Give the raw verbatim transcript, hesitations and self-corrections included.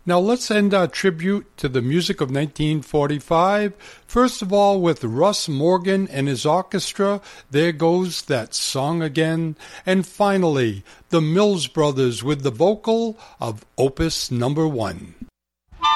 Now let's end our tribute to the music of nineteen forty-five, first of all with Russ Morgan and his orchestra, There Goes That Song Again, and finally the Mills Brothers with the vocal of Opus Number One.